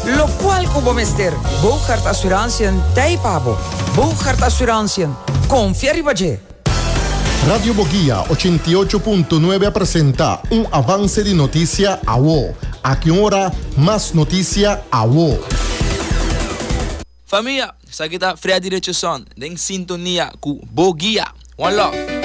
Lo cual como mester, Bouchard Assurantiën Taipabo. Bouchard Assurantiën, confía Ribaje. Radio Boguía 88.9 presenta un avance de noticia a WO. A que hora más noticia a WO. Família, essa aqui tá Fred Richardson, em sintonia com Boguía. One love.